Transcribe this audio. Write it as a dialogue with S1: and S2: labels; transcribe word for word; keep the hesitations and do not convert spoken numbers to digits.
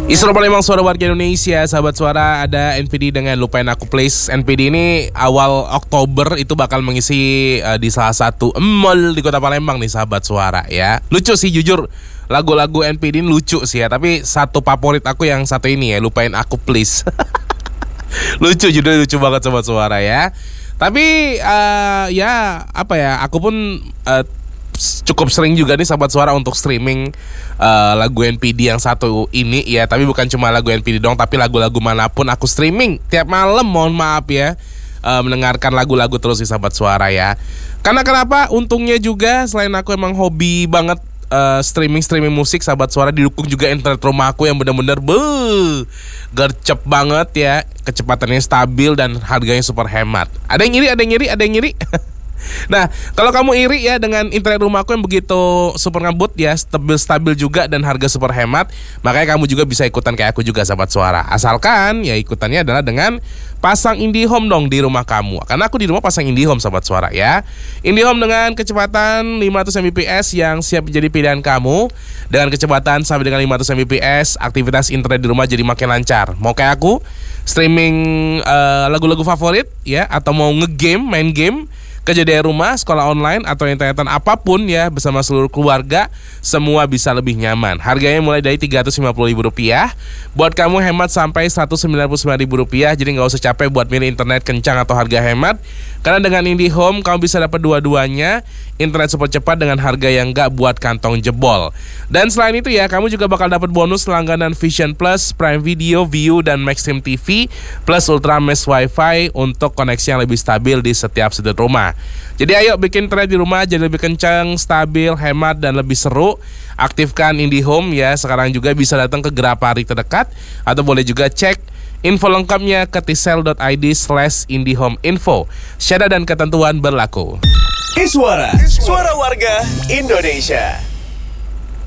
S1: Isro Palembang, suara warga Indonesia. Sahabat suara, ada N P D dengan Lupain Aku Please. N P D ini awal Oktober itu bakal mengisi uh, di salah satu mall di kota Palembang nih sahabat suara ya. Lucu sih jujur, lagu-lagu N P D ini lucu sih ya. Tapi satu favorit aku yang satu ini ya, Lupain Aku Please. Lucu, judulnya lucu banget sahabat suara ya. Tapi uh, ya apa ya, aku pun uh, cukup sering juga nih sahabat suara untuk streaming uh, lagu N P D yang satu ini ya. Tapi bukan cuma lagu N P D dong, tapi lagu-lagu manapun aku streaming tiap malam. Mohon maaf ya, uh, mendengarkan lagu-lagu terus di sahabat suara ya. Karena kenapa? Untungnya juga selain aku emang hobi banget uh, streaming-streaming musik, sahabat suara, didukung juga internet rumah aku yang benar-benar beuh, gercep banget ya. Kecepatannya stabil dan harganya super hemat. Ada yang iri, ada yang iri, ada yang iri. Nah, kalau kamu iri ya dengan internet rumahku yang begitu super ngebut ya, stabil-stabil juga dan harga super hemat, makanya kamu juga bisa ikutan kayak aku juga sahabat suara. Asalkan ya ikutannya adalah dengan pasang IndiHome dong di rumah kamu. Karena aku di rumah pasang IndiHome sahabat suara ya. IndiHome dengan kecepatan lima ratus megabit per second yang siap menjadi pilihan kamu. Dengan kecepatan sampai dengan lima ratus megabit per second, aktivitas internet di rumah jadi makin lancar. Mau kayak aku streaming uh, lagu-lagu favorit ya, atau mau ngegame, main game, kerja dari rumah, sekolah online, atau internetan apapun ya bersama seluruh keluarga, semua bisa lebih nyaman. Harganya mulai dari tiga ratus lima puluh ribu rupiah. Buat kamu hemat sampai seratus sembilan puluh sembilan ribu rupiah. Jadi gak usah capek buat milih internet kencang atau harga hemat. Karena dengan IndiHome kamu bisa dapat dua-duanya, internet super cepat dengan harga yang gak buat kantong jebol. Dan selain itu ya, kamu juga bakal dapat bonus langganan Vision Plus, Prime Video, View, dan Maxstream T V plus Ultra Mesh Wi-Fi untuk koneksi yang lebih stabil di setiap sudut rumah. Jadi ayo bikin internet di rumah jadi lebih kencang, stabil, hemat, dan lebih seru. Aktifkan IndiHome ya. Sekarang juga bisa datang ke Grapari terdekat, atau boleh juga cek info lengkapnya ke tisel dot i d slash indihome info. Syarat dan ketentuan berlaku.
S2: Iswara, suara warga Indonesia.